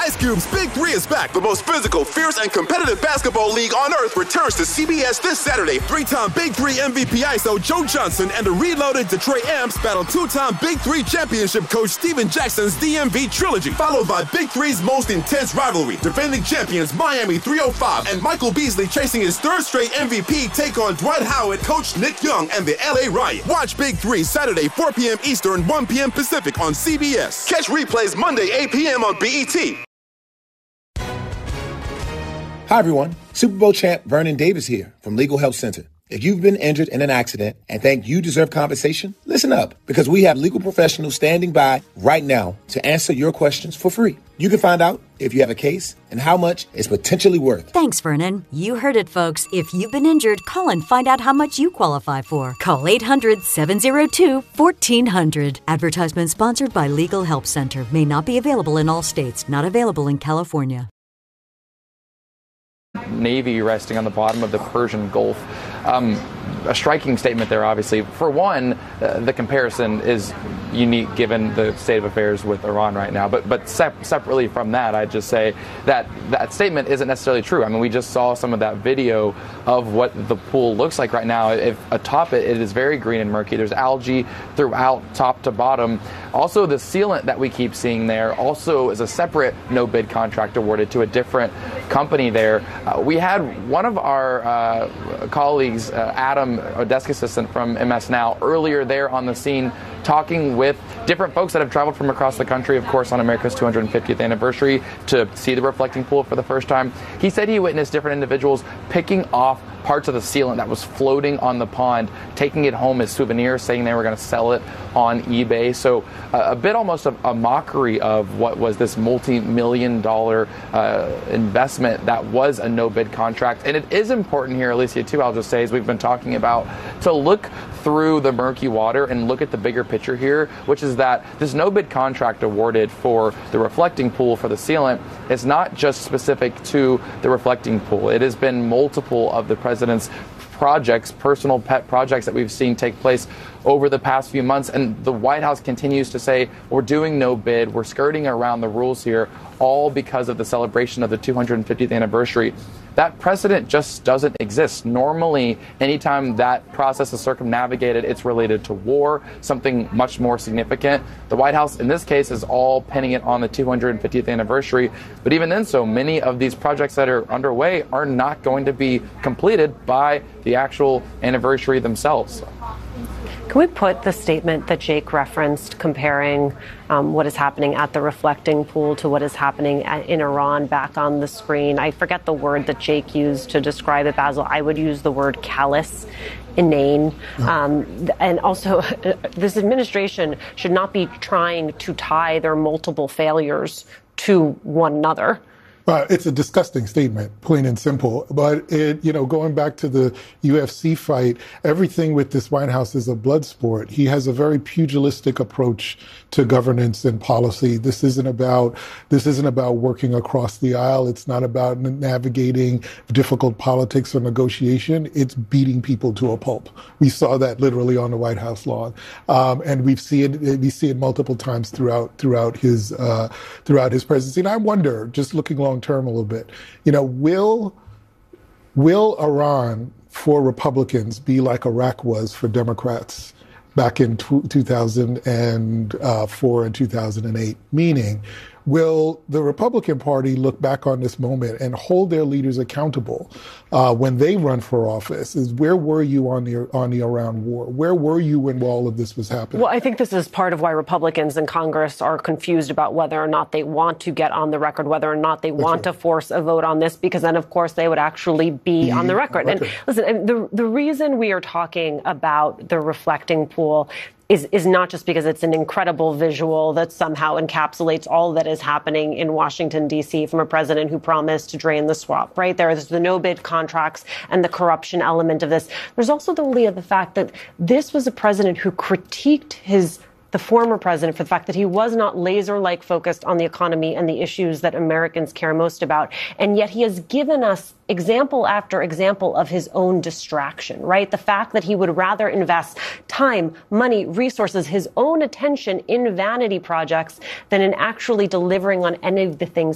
Ice Cube's Big Three is back. The most physical, fierce, and competitive basketball league on earth returns to CBS this Saturday. Three-time Big Three MVP ISO Joe Johnson and the reloaded Detroit Amps battle two-time Big Three championship coach Steven Jackson's DMV trilogy, followed by Big Three's most intense rivalry. Defending champions Miami 305 and Michael Beasley chasing his third straight MVP take on Dwight Howard, coach Nick Young, and the LA Riot. Watch Big Three Saturday, 4 p.m. Eastern, 1 p.m. Pacific on CBS. Catch replays Monday, 8 p.m. on BET. Hi, everyone. Super Bowl champ Vernon Davis here from Legal Help Center. If you've been injured in an accident and think you deserve compensation, listen up, because we have legal professionals standing by right now to answer your questions for free. You can find out if you have a case and how much it's potentially worth. Thanks, Vernon. You heard it, folks. If you've been injured, call and find out how much you qualify for. Call 800-702-1400. Advertisement sponsored by Legal Help Center. May not be available in all states. Not available in California. Navy resting on the bottom of the Persian Gulf. A striking statement there, obviously. For one, the comparison is unique given the state of affairs with Iran right now. But separately from that, I'd just say that that statement isn't necessarily true. I mean, we just saw some of that video of what the pool looks like right now. If atop it, it is very green and murky. There's algae throughout, top to bottom. Also, the sealant that we keep seeing there also is a separate no-bid contract awarded to a different company there. We had one of our colleagues, Adam, a desk assistant from MS Now, earlier there on the scene talking with different folks that have traveled from across the country, of course, on America's 250th anniversary to see the reflecting pool for the first time. He said he witnessed different individuals picking off parts of the sealant that was floating on the pond, taking it home as souvenirs, saying they were going to sell it on eBay. So a bit almost a mockery of what was this multi-million-dollar investment that was a no-bid contract. And it is important here, Alicia, too, I'll just say, as we've been talking about, to look through the murky water and look at the bigger picture here, which is that this no-bid contract awarded for the reflecting pool for the sealant is not just specific to the reflecting pool. It has been multiple of the president's projects, personal pet projects that we've seen take place over the past few months. And the White House continues to say, we're doing no bid, we're skirting around the rules here, all because of the celebration of the 250th anniversary. That precedent just doesn't exist. Normally, anytime that process is circumnavigated, it's related to war, something much more significant. The White House, in this case, is all pinning it on the 250th anniversary. But even then, so many of these projects that are underway are not going to be completed by the actual anniversary themselves. Can we put the statement that Jake referenced comparing what is happening at the reflecting pool to what is happening in Iran back on the screen? I forget the word that Jake used to describe it, Basil. I would use the word callous, inane. And also, this administration should not be trying to tie their multiple failures to one another. It's a disgusting statement, plain and simple. But going back to the UFC fight, everything with this White House is a blood sport. He has a very pugilistic approach to governance and policy. This isn't about working across the aisle. It's not about navigating difficult politics or negotiation. It's beating people to a pulp. We saw that literally on the White House lawn, and we see it multiple times throughout his presidency. And I wonder, just looking long term a little bit, will Iran for Republicans be like Iraq was for Democrats back in 2004 and 2008? Meaning, will the Republican Party look back on this moment and hold their leaders accountable when they run for office? Where were you on the Iran war? Where were you when all of this was happening? Well, I think this is part of why Republicans in Congress are confused about whether or not they want to get on the record, whether or not they want to force a vote on this, because then, of course, they would actually be on the record. And listen, the reason we are talking about the reflecting pool is not just because it's an incredible visual that somehow encapsulates all that is happening in Washington, D.C. from a president who promised to drain the swamp, right? There's the no-bid contracts and the corruption element of this. There's also the fact that this was a president who critiqued the former president for the fact that he was not laser-like focused on the economy and the issues that Americans care most about. And yet he has given us example after example of his own distraction, right? The fact that he would rather invest time, money, resources, his own attention in vanity projects than in actually delivering on any of the things